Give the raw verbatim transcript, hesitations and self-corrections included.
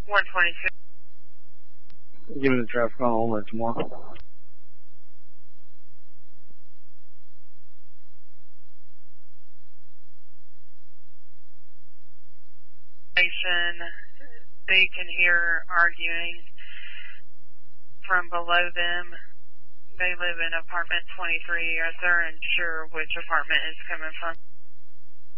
one twenty-six. Give me the traffic on over tomorrow. They can hear arguing from below them. They live in apartment twenty-three. They're unsure which apartment it's coming from.